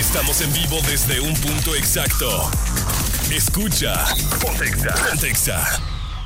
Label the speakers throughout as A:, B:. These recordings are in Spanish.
A: Estamos en vivo desde un punto exacto. Escucha Pontexa.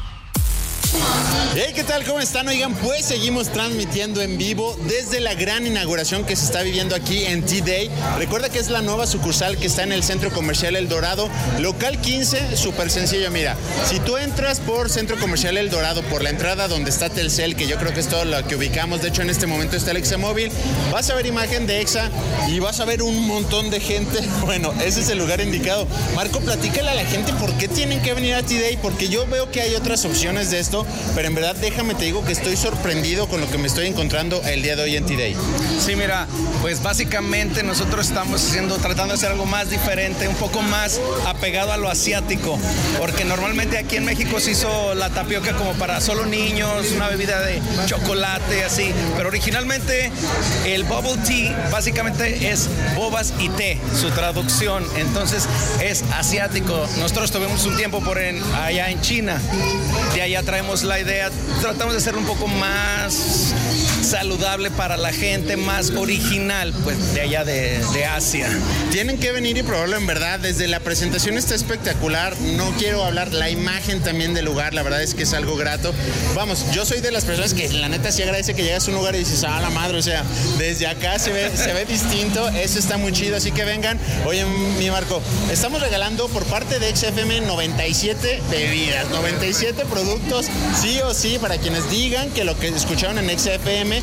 B: Hey, ¿qué tal? ¿Cómo están? Oigan, pues seguimos transmitiendo en vivo desde la gran inauguración que se está viviendo aquí en T-Day. Recuerda que es la nueva sucursal que está en el Centro Comercial El Dorado, local 15, súper sencillo. Mira, si tú entras por Centro Comercial El Dorado, por la entrada donde está Telcel, que yo creo que es todo lo que ubicamos, de hecho en este momento está el Exa Móvil, vas a ver imagen de Exa y vas a ver un montón de gente. Bueno, ese es el lugar indicado. Marco, platícale a la gente por qué tienen que venir a T-Day, porque yo veo que hay otras opciones de esto, pero en verdad déjame te digo que estoy sorprendido con lo que me estoy encontrando el día de hoy en T-Day.
C: Sí, mira, pues básicamente nosotros estamos tratando de hacer algo más diferente, un poco más apegado a lo asiático, porque normalmente aquí en México se hizo la tapioca como para solo niños, una bebida de chocolate, así, pero originalmente el bubble tea básicamente es bobas y té, su traducción, entonces es asiático. Nosotros tuvimos un tiempo allá en China, de allá traemos la idea, tratamos de hacerlo un poco más saludable para la gente, más original, pues de allá de Asia.
B: Tienen que venir y probarlo, en verdad. Desde la presentación está espectacular. No quiero hablar, la imagen también del lugar, la verdad es que es algo grato. Vamos, yo soy de las personas que la neta sí agradece que llegas a un lugar y dices, la madre, o sea, desde acá se ve distinto, eso está muy chido, así que vengan. Oye, mi Marco, estamos regalando por parte de XFM 97 bebidas, 97 productos, sí o sí, para quienes digan que lo que escucharon en XFM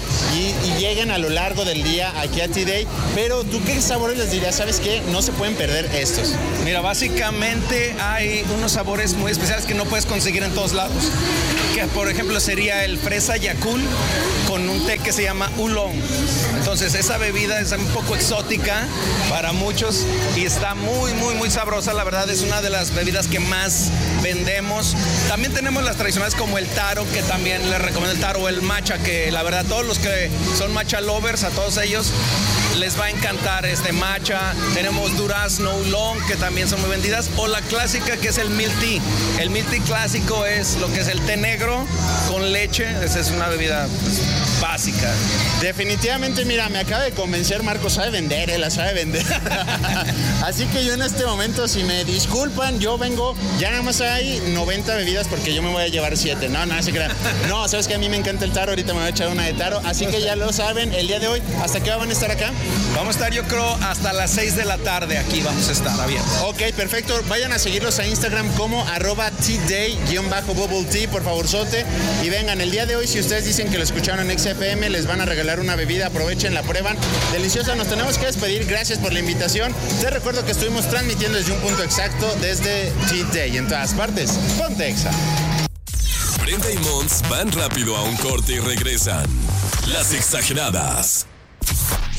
B: y lleguen a lo largo del día aquí a T-Day. Pero ¿tú qué sabores les dirías? ¿Sabes qué? No se pueden perder estos.
C: Mira, básicamente hay unos sabores muy especiales que no puedes conseguir en todos lados. Que por ejemplo sería el fresa Yakult con un té que se llama Oolong. Entonces esa bebida es un poco exótica para muchos y está muy, muy, muy sabrosa. La verdad es una de las bebidas que más vendemos. También tenemos las tradicionales como el taro, que también les recomiendo el taro, o el matcha, que la verdad todos los que son matcha lovers, a todos ellos les va a encantar este matcha. Tenemos durazno, oolong, que también son muy vendidas, o la clásica que es el milk tea. El milk tea clásico es lo que es el té negro con leche. Esa es una bebida básica.
B: Definitivamente, mira, me acaba de convencer Marco, sabe vender, la sabe vender. Así que yo en este momento, si me disculpan, yo vengo, ya nada más hay 90 bebidas porque yo me voy a llevar 7. No se crean. No, sabes que a mí me encanta el taro, ahorita me voy a echar una de taro, así que ya lo saben, el día de hoy, ¿hasta qué hora van a estar acá?
C: Vamos a estar, yo creo, hasta las 6 de la tarde aquí vamos a estar abiertos.
B: Ok, perfecto. Vayan a seguirlos a Instagram como @tday_bubble tea, por favorzote. Y vengan, el día de hoy, si ustedes dicen que lo escucharon en XFM, les van a regalar una bebida. Aprovechen, la prueban. Deliciosa. Nos tenemos que despedir. Gracias por la invitación. Te recuerdo que estuvimos transmitiendo desde un punto exacto, desde T-Day, en todas partes. Ponte Exa.
A: Brenda y Mons van rápido a un corte y regresan. Las exageradas.